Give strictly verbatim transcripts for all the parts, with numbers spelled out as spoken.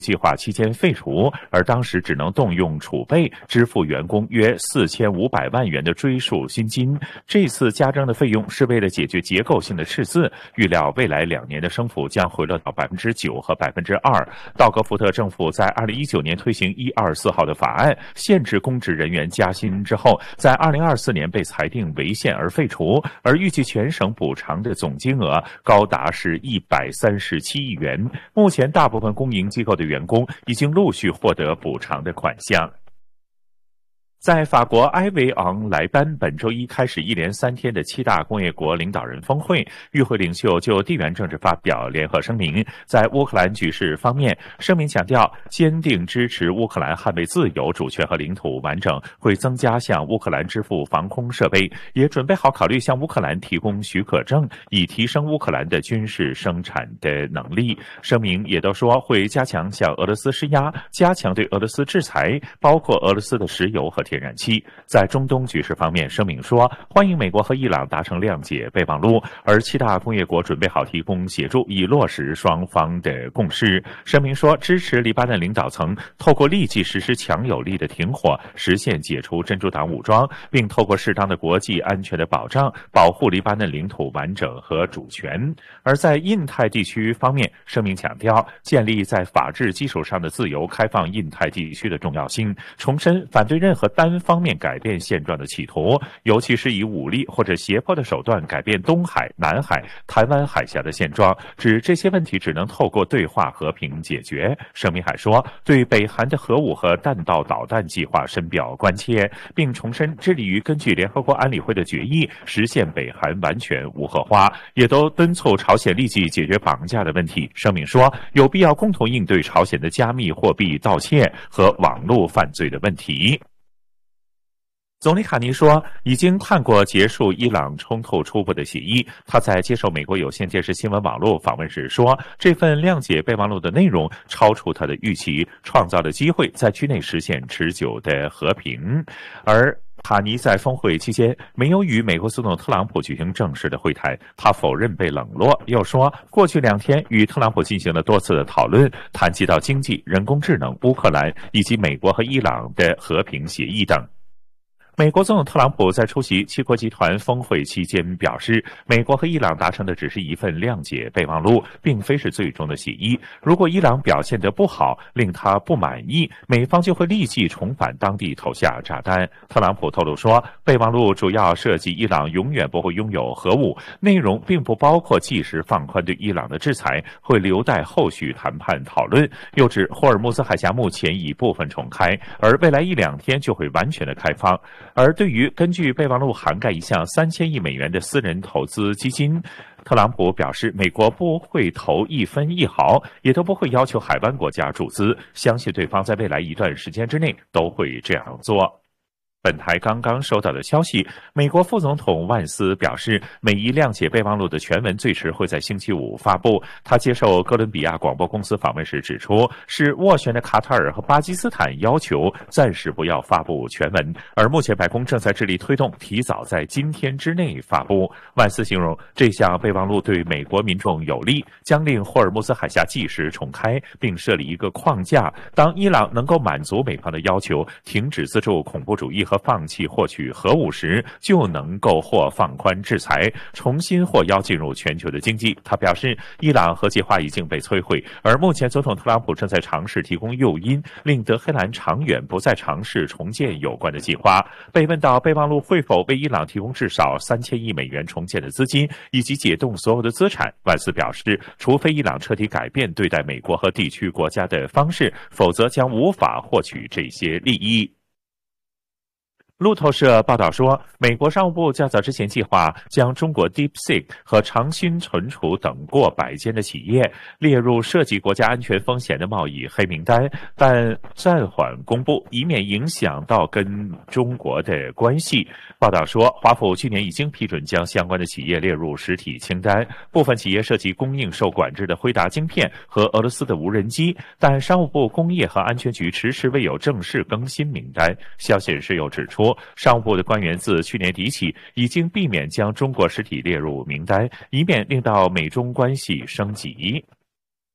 计划期间废除，而当时只能动用储备支付员工约四千五百万元的追溯薪金。这次加征的费用是为了解决结构性的赤字，预料未来两年的升幅将回落到百分之九和百分之二。道格福特政府在二零一九年推行一二四号的法案，限制公职人员加薪之后，在二零二四年被裁定违宪而废除，而预计全省补偿的总金额高达是一百三十七亿元。目前大部分公营机构的员工已经陆续获得补偿的款项。在法国埃维昂莱班，本周一开始一连三天的七大工业国领导人峰会，与会领袖就地缘政治发表联合声明。在乌克兰局势方面，声明强调坚定支持乌克兰捍卫自由、主权和领土完整，会增加向乌克兰支付防空设备，也准备好考虑向乌克兰提供许可证，以提升乌克兰的军事生产的能力。声明也都说会加强向俄罗斯施压，加强对俄罗斯制裁，包括俄罗斯的石油和天然气。在中东局势方面，声明说欢迎美国和伊朗达成谅解备忘录，而七大工业国准备好提供协助，以落实双方的共识。声明说支持黎巴嫩领导层透过立即实施强有力的停火，实现解除真主党武装，并透过适当的国际安全的保障，保护黎巴嫩领土完整和主权。而在印太地区方面，声明强调建立在法治基础上的自由开放印太地区的重要性，重申反对任何单方面改变现状的企图，尤其是以武力或者胁迫的手段改变东海、南海、台湾海峡的现状，指这些问题只能透过对话和平解决。声明还说，对北韩的核武和弹道导弹计划深表关切，并重申致力于根据联合国安理会的决议实现北韩完全无核化，也都敦促朝鲜立即解决绑架的问题。声明说，有必要共同应对朝鲜的加密货币盗窃和网络犯罪的问题。总理卡尼说，已经看过结束伊朗冲突初步的协议。他在接受美国有线电视新闻网络访问时说，这份谅解备忘录的内容超出他的预期，创造了机会在区内实现持久的和平。而卡尼在峰会期间没有与美国总统特朗普举行正式的会谈，他否认被冷落，又说过去两天与特朗普进行了多次的讨论，谈及到经济、人工智能、乌克兰以及美国和伊朗的和平协议等。美国总统特朗普在出席七国集团峰会期间表示，美国和伊朗达成的只是一份谅解备忘录，并非是最终的协议。如果伊朗表现得不好，令他不满意，美方就会立即重返当地投下炸弹。特朗普透露说，备忘录主要涉及伊朗永远不会拥有核武，内容并不包括即时放宽对伊朗的制裁，会留待后续谈判讨论。又指霍尔木兹海峡目前已部分重开，而未来一两天就会完全的开放。而对于根据备忘录涵盖一项三千亿美元的私人投资基金，特朗普表示，美国不会投一分一毫，也都不会要求海湾国家注资，相信对方在未来一段时间之内都会这样做。本台刚刚收到的消息，美国副总统万斯表示，美伊谅解备忘录的全文最迟会在星期五发布。他接受哥伦比亚广播公司访问时指出，是斡旋的卡塔尔和巴基斯坦要求暂时不要发布全文，而目前白宫正在致力推动提早在今天之内发布。万斯形容这项备忘录对美国民众有利，将令霍尔木兹海峡即时重开，并设立一个框架，当伊朗能够满足美方的要求，停止资助恐怖主义和放弃获取核武时，就能够或放宽制裁，重新获邀进入全球的经济。他表示，伊朗核计划已经被摧毁，而目前总统特朗普正在尝试提供诱因，令德黑兰长远不再尝试重建有关的计划。被问到备忘录会否为伊朗提供至少三千亿美元重建的资金，以及解冻所有的资产，万斯表示，除非伊朗彻底改变对待美国和地区国家的方式，否则将无法获取这些利益。路透社报道说，美国商务部较早之前计划将中国 DeepSeek 和长兴存储等过百间的企业列入涉及国家安全风险的贸易黑名单，但暂缓公布，以免影响到跟中国的关系。报道说，华府去年已经批准将相关的企业列入实体清单，部分企业涉及供应受管制的辉达晶片和俄罗斯的无人机，但商务部工业和安全局迟迟未有正式更新名单。消息人士又指出，商务部的官员自去年底起已经避免将中国实体列入名单，以免令到美中关系升级。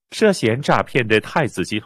涉嫌诈骗的太子集